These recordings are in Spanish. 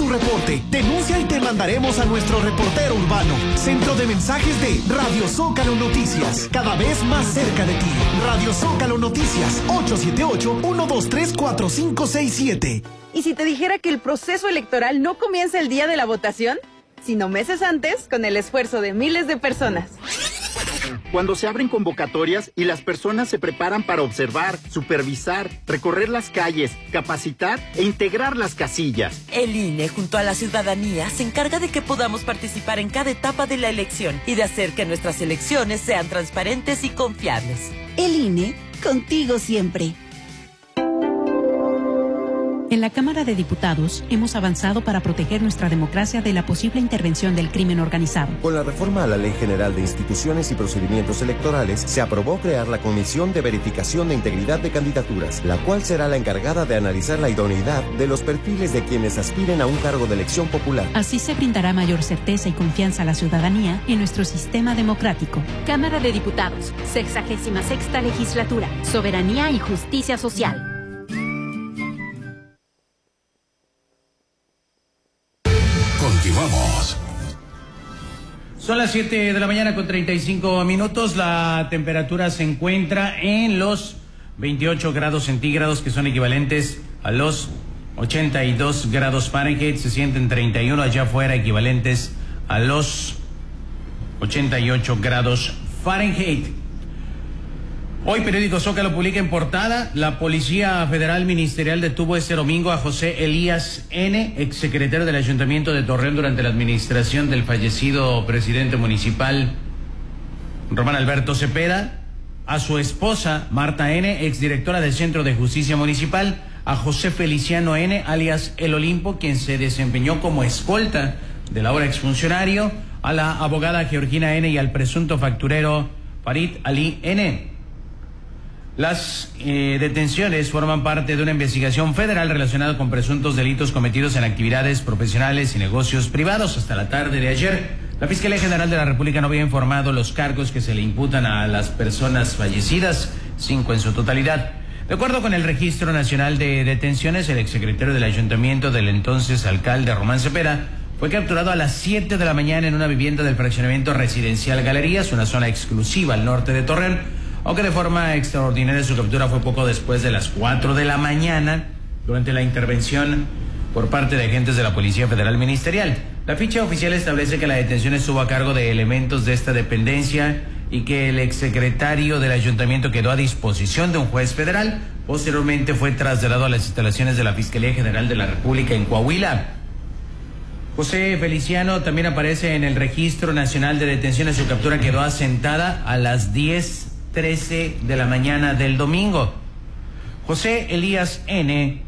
tu reporte. Denuncia y te mandaremos a nuestro reportero urbano. Centro de mensajes de Radio Zócalo Noticias. Cada vez más cerca de ti. Radio Zócalo Noticias. 878-123-4567. ¿Y si te dijera que el proceso electoral no comienza el día de la votación, sino meses antes, con el esfuerzo de miles de personas? Cuando se abren convocatorias y las personas se preparan para observar, supervisar, recorrer las calles, capacitar e integrar las casillas. El INE, junto a la ciudadanía, se encarga de que podamos participar en cada etapa de la elección y de hacer que nuestras elecciones sean transparentes y confiables. El INE, contigo siempre. En la Cámara de Diputados hemos avanzado para proteger nuestra democracia de la posible intervención del crimen organizado. Con la reforma a la Ley General de Instituciones y Procedimientos Electorales, se aprobó crear la Comisión de Verificación de Integridad de Candidaturas, la cual será la encargada de analizar la idoneidad de los perfiles de quienes aspiren a un cargo de elección popular. Así se brindará mayor certeza y confianza a la ciudadanía en nuestro sistema democrático. Cámara de Diputados, 66ª Legislatura, Soberanía y Justicia Social. Continuamos. Son las 7 de la mañana con 35 minutos. La temperatura se encuentra en los 28 grados centígrados, que son equivalentes a los 82 grados Fahrenheit. Se sienten 31 allá afuera, equivalentes a los 88 grados Fahrenheit. Hoy periódico Zócalo publica en portada: la Policía Federal Ministerial detuvo este domingo a José Elías N., exsecretario del Ayuntamiento de Torreón durante la administración del fallecido presidente municipal Román Alberto Cepeda, a su esposa Marta N., exdirectora del Centro de Justicia Municipal, a José Feliciano N., alias El Olimpo, quien se desempeñó como escolta del ahora exfuncionario, a la abogada Georgina N. y al presunto facturero Farid Ali N. Las detenciones forman parte de una investigación federal relacionada con presuntos delitos cometidos en actividades profesionales y negocios privados. Hasta la tarde de ayer, la Fiscalía General de la República no había informado los cargos que se le imputan a las personas fallecidas, 5 en su totalidad. De acuerdo con el Registro Nacional de Detenciones, el exsecretario del Ayuntamiento del entonces alcalde Román Cepeda fue capturado a las 7 de la mañana en una vivienda del fraccionamiento residencial Galerías, una zona exclusiva al norte de Torreón, aunque de forma extraordinaria su captura fue poco después de las 4 de la mañana durante la intervención por parte de agentes de la Policía Federal Ministerial. La ficha oficial establece que la detención estuvo a cargo de elementos de esta dependencia y que el exsecretario del ayuntamiento quedó a disposición de un juez federal. Posteriormente fue trasladado a las instalaciones de la Fiscalía General de la República en Coahuila. José Feliciano también aparece en el Registro Nacional de Detenciones. Su captura quedó asentada a las 10:13 de la mañana del domingo. José Elías N.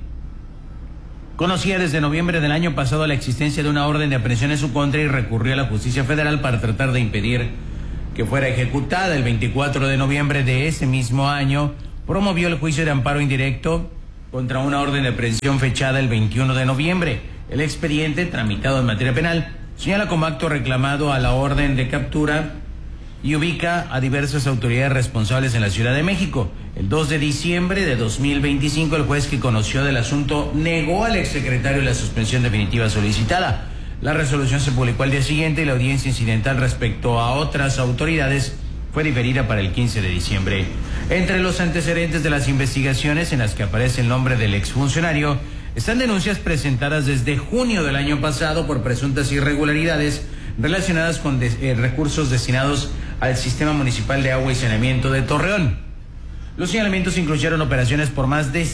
conocía desde noviembre del año pasado la existencia de una orden de aprehensión en su contra y recurrió a la justicia federal para tratar de impedir que fuera ejecutada. El 24 de noviembre de ese mismo año promovió el juicio de amparo indirecto contra una orden de aprehensión fechada el 21 de noviembre. El expediente, tramitado en materia penal, señala como acto reclamado a la orden de captura y ubica a diversas autoridades responsables en la Ciudad de México. El 2 de diciembre de 2025, el juez que conoció del asunto negó al exsecretario la suspensión definitiva solicitada. La resolución se publicó al día siguiente y la audiencia incidental respecto a otras autoridades fue diferida para el 15 de diciembre. Entre los antecedentes de las investigaciones en las que aparece el nombre del exfuncionario están denuncias presentadas desde junio del año pasado por presuntas irregularidades relacionadas con recursos destinados al Sistema Municipal de Agua y Saneamiento de Torreón. Los señalamientos incluyeron operaciones por más de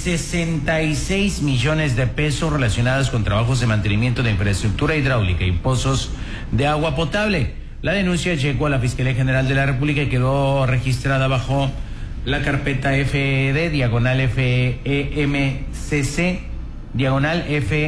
66 millones de pesos relacionadas con trabajos de mantenimiento de infraestructura hidráulica y pozos de agua potable. La denuncia llegó a la Fiscalía General de la República y quedó registrada bajo la carpeta FED, diagonal FEMCC, diagonal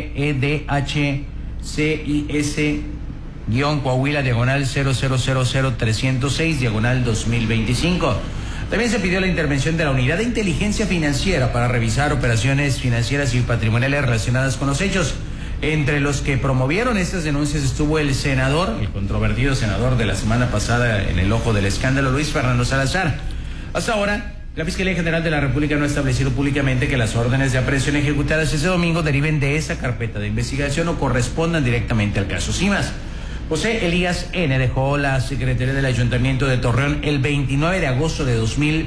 FEDHCIS, guión Coahuila, diagonal 0000306, diagonal 2025. También se pidió la intervención de la Unidad de Inteligencia Financiera para revisar operaciones financieras y patrimoniales relacionadas con los hechos. Entre los que promovieron estas denuncias estuvo el senador, el controvertido senador de la semana pasada en el ojo del escándalo, Luis Fernando Salazar. Hasta ahora, La Fiscalía General de la República no ha establecido públicamente que las órdenes de aprehensión ejecutadas ese domingo deriven de esa carpeta de investigación o correspondan directamente al caso. Sin más, José Elías N. dejó la Secretaría del Ayuntamiento de Torreón el 29 de agosto de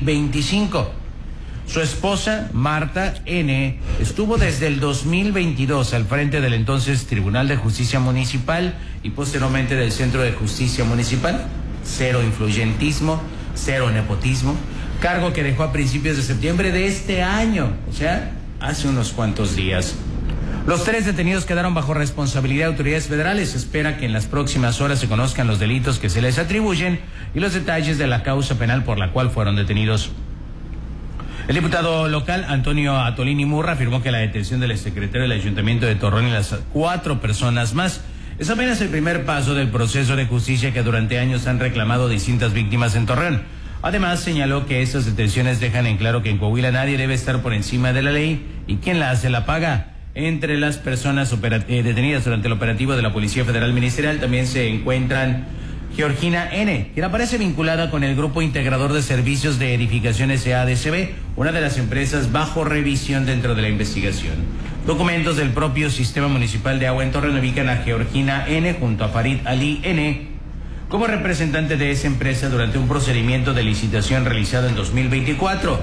2025. Su esposa, Marta N., estuvo desde el 2022 al frente del entonces Tribunal de Justicia Municipal y posteriormente del Centro de Justicia Municipal. Cero influyentismo, cero nepotismo, cargo que dejó a principios de septiembre de este año, o sea, hace unos cuantos días. Los 3 detenidos quedaron bajo responsabilidad de autoridades federales. Se espera que en las próximas horas se conozcan los delitos que se les atribuyen y los detalles de la causa penal por la cual fueron detenidos. El diputado local, Antonio Atolini Murra, afirmó que la detención del secretario del Ayuntamiento de Torreón y las 4 personas más es apenas el primer paso del proceso de justicia que durante años han reclamado distintas víctimas en Torreón. Además, señaló que estas detenciones dejan en claro que en Coahuila nadie debe estar por encima de la ley y quien la hace la paga. Entre las personas detenidas durante el operativo de la Policía Federal Ministerial también se encuentran Georgina N., quien aparece vinculada con el Grupo Integrador de Servicios de Edificaciones SADCB, una de las empresas bajo revisión dentro de la investigación. Documentos del propio Sistema Municipal de Agua en Torreón ubican a Georgina N. junto a Farid Ali N. como representante de esa empresa durante un procedimiento de licitación realizado en 2024.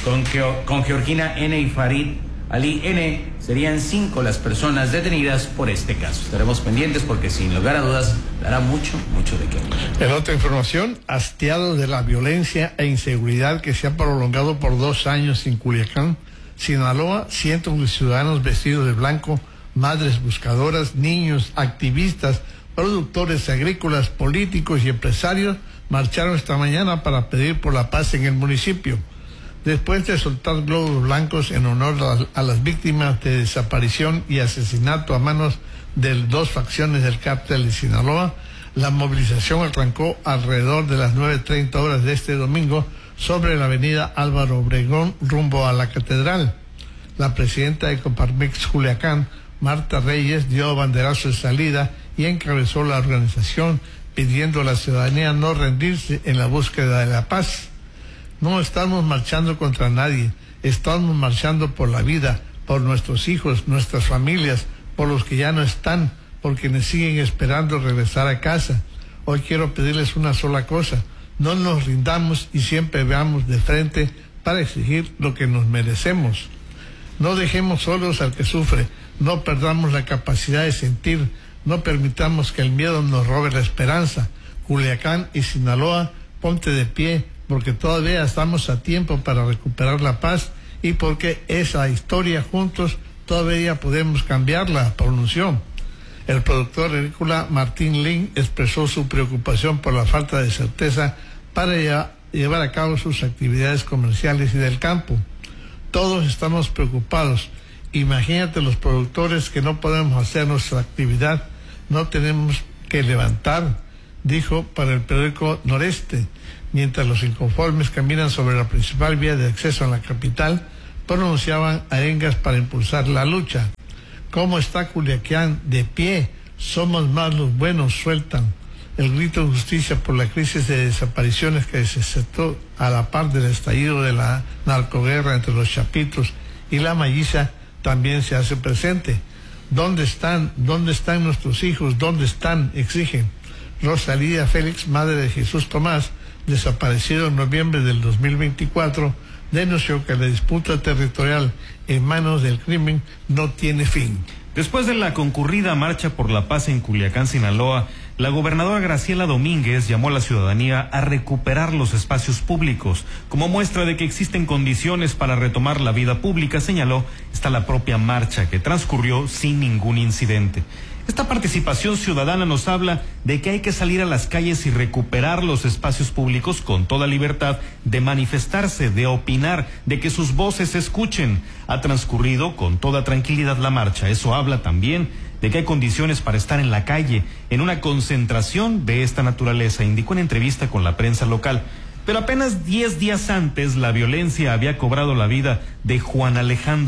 Con Georgina N. y Farid Ali N. serían 5 las personas detenidas por este caso. Estaremos pendientes porque sin lugar a dudas dará mucho de qué hablar. En otra información, hastiado de la violencia e inseguridad que se ha prolongado por 2 años en Culiacán, Sinaloa, cientos de ciudadanos vestidos de blanco, madres buscadoras, niños, activistas, productores agrícolas, políticos y empresarios marcharon esta mañana para pedir por la paz en el municipio. Después de soltar globos blancos en honor a las víctimas de desaparición y asesinato a manos de 2 facciones del cártel de Sinaloa, la movilización arrancó alrededor de las 9:30 horas de este domingo sobre la avenida Álvaro Obregón rumbo a la catedral. La presidenta de Coparmex Culiacán, Marta Reyes, dio banderazo de salida y encabezó la organización pidiendo a la ciudadanía no rendirse en la búsqueda de la paz. No estamos marchando contra nadie, estamos marchando por la vida, por nuestros hijos, nuestras familias, por los que ya no están, por quienes siguen esperando regresar a casa. Hoy quiero pedirles una sola cosa: no nos rindamos y siempre veamos de frente para exigir lo que nos merecemos. No dejemos solos al que sufre, no perdamos la capacidad de sentir, no permitamos que el miedo nos robe la esperanza. Culiacán y Sinaloa, ponte de pie, porque todavía estamos a tiempo para recuperar la paz y porque esa historia juntos todavía podemos cambiarla, pronunció. El productor agrícola Martín Lin expresó su preocupación por la falta de certeza para llevar a cabo sus actividades comerciales y del campo. Todos estamos preocupados. Imagínate los productores que no podemos hacer nuestra actividad, no tenemos que levantar, dijo para el periódico Noreste. Mientras los inconformes caminan sobre la principal vía de acceso a la capital, pronunciaban arengas para impulsar la lucha. ¿Cómo está Culiacán? De pie. Somos más los buenos, sueltan. El grito de justicia por la crisis de desapariciones que se desató a la par del estallido de la narcoguerra entre los Chapitos y la Malliza también se hace presente. ¿Dónde están? ¿Dónde están nuestros hijos? ¿Dónde están? Exigen. Rosalía Félix, madre de Jesús Tomás, desaparecido en noviembre del 2024, denunció que la disputa territorial en manos del crimen no tiene fin. Después de la concurrida marcha por la paz en Culiacán, Sinaloa, la gobernadora Graciela Domínguez llamó a la ciudadanía a recuperar los espacios públicos. Como muestra de que existen condiciones para retomar la vida pública, señaló, está la propia marcha que transcurrió sin ningún incidente. Esta participación ciudadana nos habla de que hay que salir a las calles y recuperar los espacios públicos con toda libertad de manifestarse, de opinar, de que sus voces se escuchen. Ha transcurrido con toda tranquilidad la marcha. Eso habla también de que hay condiciones para estar en la calle, en una concentración de esta naturaleza, indicó en entrevista con la prensa local. Pero apenas 10 días antes, la violencia había cobrado la vida de Juan Alejandro,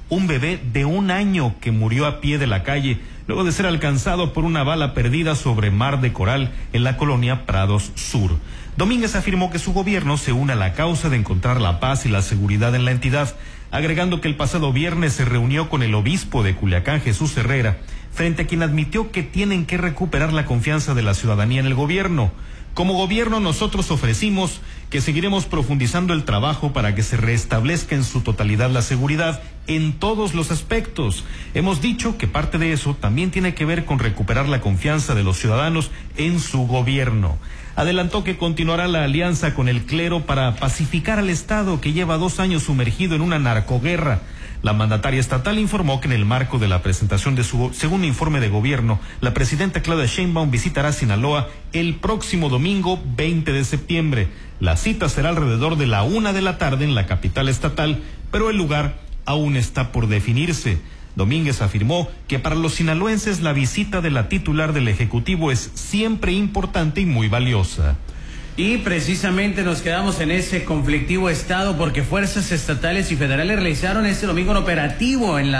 un bebé de 1 año que murió a pie de la calle luego de ser alcanzado por una bala perdida sobre Mar de Coral en la colonia Prados Sur. Domínguez afirmó que su gobierno se une a la causa de encontrar la paz y la seguridad en la entidad, agregando que el pasado viernes se reunió con el obispo de Culiacán, Jesús Herrera, frente a quien admitió que tienen que recuperar la confianza de la ciudadanía en el gobierno. Como gobierno nosotros ofrecimos que seguiremos profundizando el trabajo para que se restablezca en su totalidad la seguridad en todos los aspectos. Hemos dicho que parte de eso también tiene que ver con recuperar la confianza de los ciudadanos en su gobierno. Adelantó que continuará la alianza con el clero para pacificar al Estado que lleva 2 años sumergido en una narcoguerra. La mandataria estatal informó que en el marco de la presentación de su segundo informe de gobierno, la presidenta Claudia Sheinbaum visitará Sinaloa el próximo domingo 20 de septiembre. La cita será alrededor de la 1 de la tarde en la capital estatal, pero el lugar aún está por definirse. Domínguez afirmó que para los sinaloenses la visita de la titular del Ejecutivo es siempre importante y muy valiosa. Y precisamente nos quedamos en ese conflictivo estado porque fuerzas estatales y federales realizaron este domingo un operativo en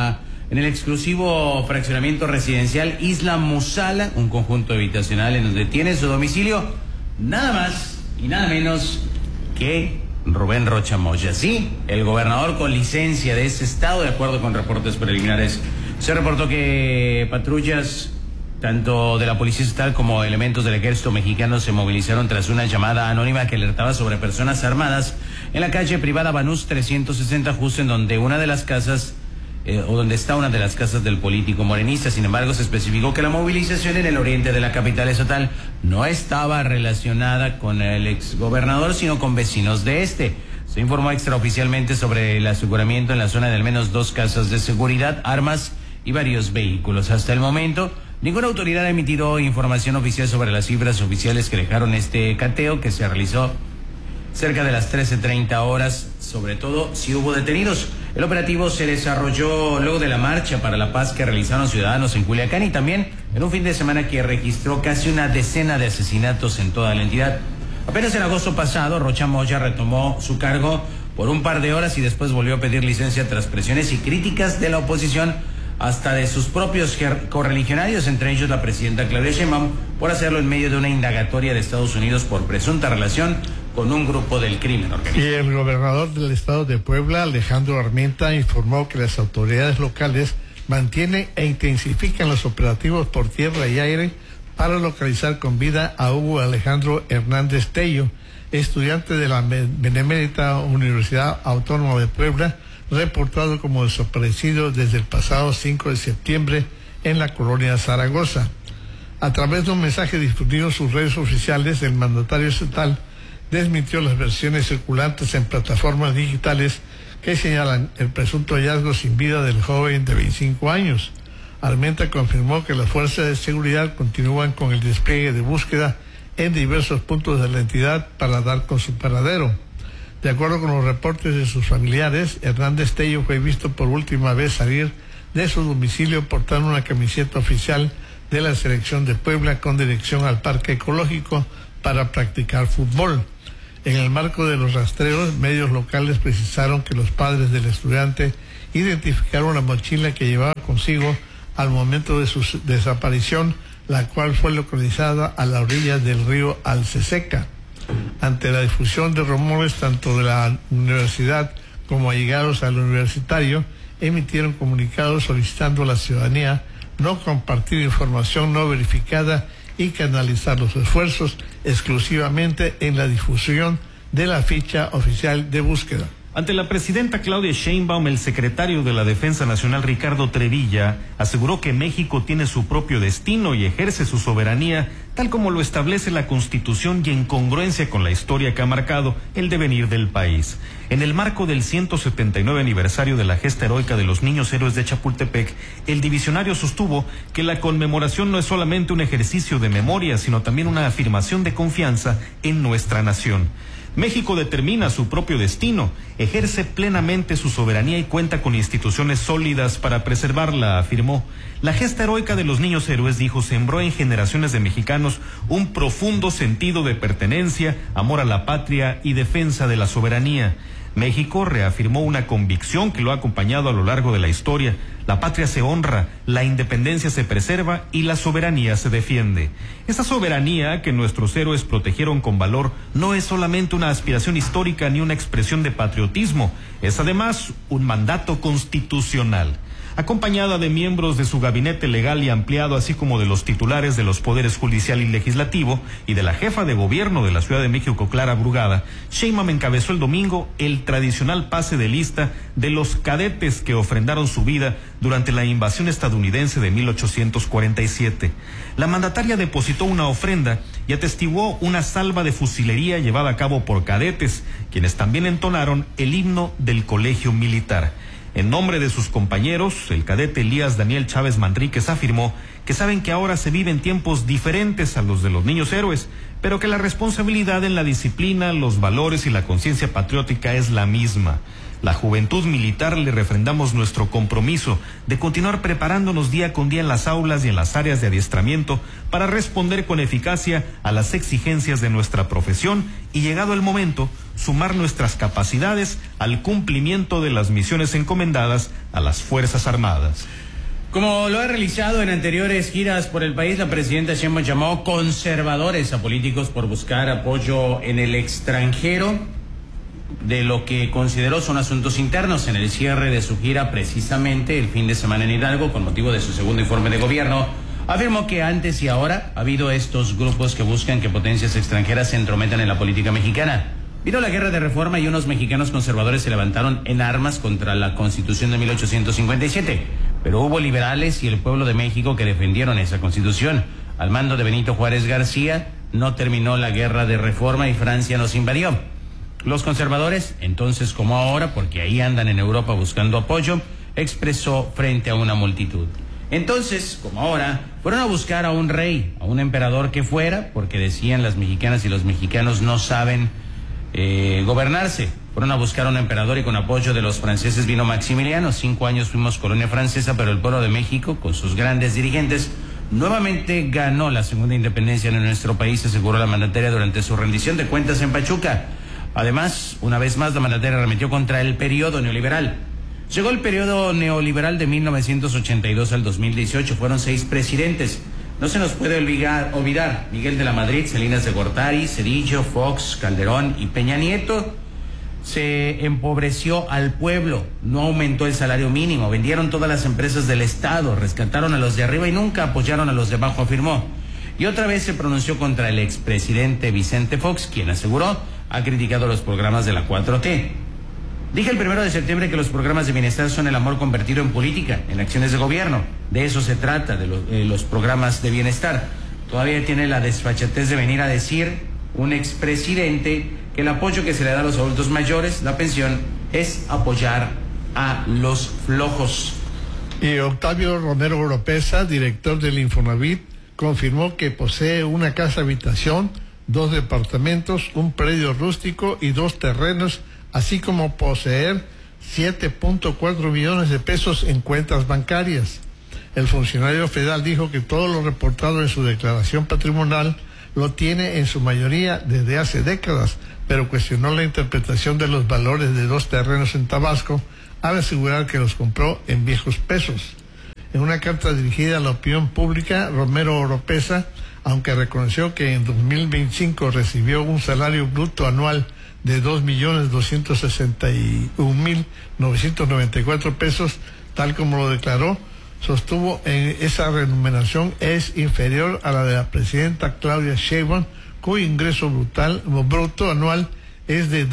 el exclusivo fraccionamiento residencial Isla Musala, un conjunto habitacional en donde tiene su domicilio nada más y nada menos que Rubén Rocha Moya. Sí, el gobernador con licencia de ese estado, de acuerdo con reportes preliminares. Se reportó que patrullas tanto de la Policía Estatal como elementos del Ejército Mexicano se movilizaron tras una llamada anónima que alertaba sobre personas armadas en la calle privada Banús 360, justo en donde una de las casas, donde está una de las casas del político morenista. Sin embargo, se especificó que la movilización en el oriente de la capital estatal no estaba relacionada con el exgobernador, sino con vecinos de este. Se informó extraoficialmente sobre el aseguramiento en la zona de al menos 2 casas de seguridad, armas y varios vehículos. Hasta el momento, ninguna autoridad ha emitido información oficial sobre las cifras oficiales que dejaron este cateo que se realizó cerca de las 13:30 horas, sobre todo si hubo detenidos. El operativo se desarrolló luego de la marcha para la paz que realizaron ciudadanos en Culiacán y también en un fin de semana que registró casi una decena de asesinatos en toda la entidad. Apenas en agosto pasado, Rocha Moya retomó su cargo por un par de horas y después volvió a pedir licencia tras presiones y críticas de la oposición, hasta de sus propios correligionarios, entre ellos la presidenta Claudia Sheinbaum, por hacerlo en medio de una indagatoria de Estados Unidos por presunta relación con un grupo del crimen organizado. Y el gobernador del estado de Puebla, Alejandro Armenta, informó que las autoridades locales mantienen e intensifican los operativos por tierra y aire para localizar con vida a Hugo Alejandro Hernández Tello, estudiante de la Benemérita Universidad Autónoma de Puebla, reportado como desaparecido desde el pasado 5 de septiembre en la colonia Zaragoza. A través de un mensaje difundido en sus redes oficiales, el mandatario estatal desmintió las versiones circulantes en plataformas digitales que señalan el presunto hallazgo sin vida del joven de 25 años. Armenta confirmó que las fuerzas de seguridad continúan con el despliegue de búsqueda en diversos puntos de la entidad para dar con su paradero. De acuerdo con los reportes de sus familiares, Hernández Tello fue visto por última vez salir de su domicilio portando una camiseta oficial de la selección de Puebla con dirección al parque ecológico para practicar fútbol. En el marco de los rastreos, medios locales precisaron que los padres del estudiante identificaron la mochila que llevaba consigo al momento de su desaparición, la cual fue localizada a la orilla del río Alceseca. Ante la difusión de rumores tanto de la universidad como allegados al universitario, emitieron comunicados solicitando a la ciudadanía no compartir información no verificada y canalizar los esfuerzos exclusivamente en la difusión de la ficha oficial de búsqueda. Ante la presidenta Claudia Sheinbaum, el secretario de la Defensa Nacional, Ricardo Trevilla, aseguró que México tiene su propio destino y ejerce su soberanía tal como lo establece la Constitución y en congruencia con la historia que ha marcado el devenir del país. En el marco del 179 aniversario de la gesta heroica de los niños héroes de Chapultepec, el divisionario sostuvo que la conmemoración no es solamente un ejercicio de memoria, sino también una afirmación de confianza en nuestra nación. México determina su propio destino, ejerce plenamente su soberanía y cuenta con instituciones sólidas para preservarla, afirmó. La gesta heroica de los niños héroes, dijo, sembró en generaciones de mexicanos un profundo sentido de pertenencia, amor a la patria y defensa de la soberanía. México reafirmó una convicción que lo ha acompañado a lo largo de la historia: la patria se honra, la independencia se preserva y la soberanía se defiende. Esa soberanía que nuestros héroes protegieron con valor no es solamente una aspiración histórica ni una expresión de patriotismo, es además un mandato constitucional. Acompañada de miembros de su gabinete legal y ampliado, así como de los titulares de los poderes judicial y legislativo y de la jefa de gobierno de la Ciudad de México, Clara Brugada, Sheinbaum encabezó el domingo el tradicional pase de lista de los cadetes que ofrendaron su vida durante la invasión estadounidense de 1847. La mandataria depositó una ofrenda y atestiguó una salva de fusilería llevada a cabo por cadetes, quienes también entonaron el himno del Colegio Militar. En nombre de sus compañeros, el cadete Elías Daniel Chávez Manríquez afirmó que saben que ahora se viven tiempos diferentes a los de los niños héroes, pero que la responsabilidad en la disciplina, los valores y la conciencia patriótica es la misma. La juventud militar le refrendamos nuestro compromiso de continuar preparándonos día con día en las aulas y en las áreas de adiestramiento para responder con eficacia a las exigencias de nuestra profesión y, llegado el momento, sumar nuestras capacidades al cumplimiento de las misiones encomendadas a las Fuerzas Armadas. Como lo ha realizado en anteriores giras por el país, la presidenta Sheinbaum llamó conservadores a políticos por buscar apoyo en el extranjero de lo que consideró son asuntos internos. En el cierre de su gira, precisamente el fin de semana en Hidalgo, con motivo de su segundo informe de gobierno, afirmó que antes y ahora ha habido estos grupos que buscan que potencias extranjeras se entrometan en la política mexicana. Vino la guerra de reforma y unos mexicanos conservadores se levantaron en armas contra la Constitución de 1857, pero hubo liberales y el pueblo de México que defendieron esa Constitución. Al mando de Benito Juárez García no terminó la guerra de reforma y Francia nos invadió. Los conservadores, entonces como ahora, porque ahí andan en Europa buscando apoyo, expresó frente a una multitud. Entonces, como ahora, fueron a buscar a un rey, a un emperador que fuera, porque decían las mexicanas y los mexicanos no saben gobernarse. Fueron a buscar a un emperador y con apoyo de los franceses vino Maximiliano. 5 años fuimos colonia francesa, pero el pueblo de México, con sus grandes dirigentes, nuevamente ganó la segunda independencia en nuestro país, aseguró la mandataria durante su rendición de cuentas en Pachuca. Además, una vez más, la mandataria arremetió contra el periodo neoliberal. Llegó el periodo neoliberal de 1982 al 2018. Fueron 6 presidentes. No se nos puede olvidar Miguel de la Madrid, Salinas de Gortari, Cedillo, Fox, Calderón y Peña Nieto. Se empobreció al pueblo, no aumentó el salario mínimo, vendieron todas las empresas del Estado, rescataron a los de arriba y nunca apoyaron a los de abajo, afirmó. Y otra vez se pronunció contra el expresidente Vicente Fox, quien aseguró ha criticado los programas de la 4T. Dije el 1 de septiembre que los programas de bienestar son el amor convertido en política, en acciones de gobierno. De eso se trata, de los programas de bienestar. Todavía tiene la desfachatez de venir a decir un expresidente que el apoyo que se le da a los adultos mayores, la pensión, es apoyar a los flojos. Y Octavio Romero Oropesa, director del Infonavit, confirmó que posee una casa habitación, 2 departamentos, un predio rústico y 2 terrenos, así como poseer 7.4 millones de pesos en cuentas bancarias. El funcionario federal dijo que todo lo reportado en su declaración patrimonial lo tiene en su mayoría desde hace décadas, pero cuestionó la interpretación de los valores de 2 terrenos en Tabasco al asegurar que los compró en viejos pesos. En una carta dirigida a la opinión pública, Romero Oropesa, aunque reconoció que en 2025 recibió un salario bruto anual de 2.261.994 pesos, tal como lo declaró, sostuvo en esa remuneración es inferior a la de la presidenta Claudia Sheinbaum, cuyo ingreso bruto anual es de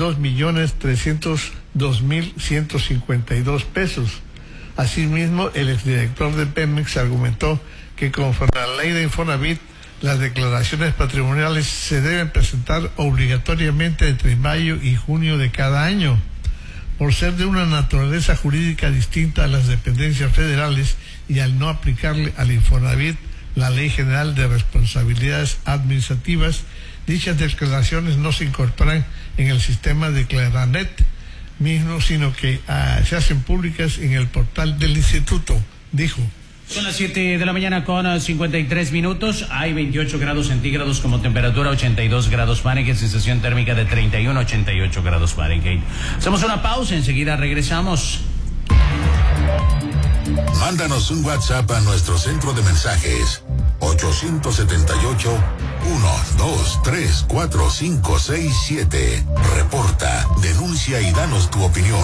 2.302.152 pesos. Asimismo, el exdirector de Pemex argumentó que conforme a la ley de Infonavit, las declaraciones patrimoniales se deben presentar obligatoriamente entre mayo y junio de cada año. Por ser de una naturaleza jurídica distinta a las dependencias federales y al no aplicarle al Infonavit la Ley General de Responsabilidades Administrativas, dichas declaraciones no se incorporan en el sistema de Declaranet mismo, sino que se hacen públicas en el portal del instituto, dijo. Son las 7 de la mañana con 53 minutos. Hay 28 grados centígrados como temperatura, 82 grados Fahrenheit, sensación térmica de 31, 88 grados Fahrenheit. Hacemos una pausa, enseguida regresamos. Mándanos un WhatsApp a nuestro centro de mensajes 878-123-4567. Reporta, denuncia y danos tu opinión.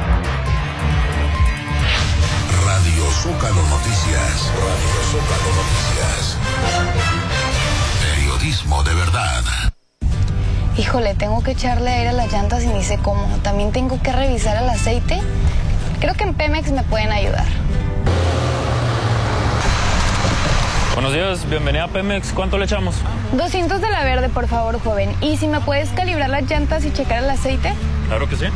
Radio Zócalo Noticias. Radio Zócalo Noticias. Periodismo de verdad. Híjole, tengo que echarle aire a las llantas y ni sé cómo. También tengo que revisar el aceite. Creo que en Pemex me pueden ayudar. Buenos días, bienvenida a Pemex. ¿Cuánto le echamos? 200 de la verde, por favor, joven. ¿Y si me puedes calibrar las llantas y checar el aceite? Claro que sí.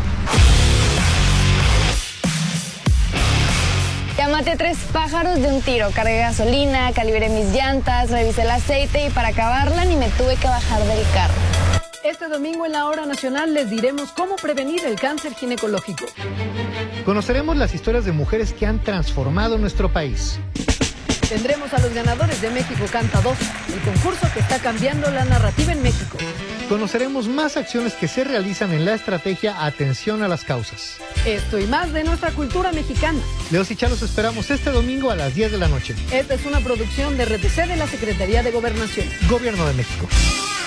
Ya maté 3 pájaros de un tiro. Cargué gasolina, calibré mis llantas, revisé el aceite y para acabarla ni me tuve que bajar del carro. Este domingo en la Hora Nacional les diremos cómo prevenir el cáncer ginecológico. Conoceremos las historias de mujeres que han transformado nuestro país. Tendremos a los ganadores de México Canta 2, el concurso que está cambiando la narrativa en México. Conoceremos más acciones que se realizan en la estrategia Atención a las Causas. Esto y más de nuestra cultura mexicana. Leos y Chá los esperamos este domingo a las 10 de la noche. Esta es una producción de RTC de la Secretaría de Gobernación. Gobierno de México.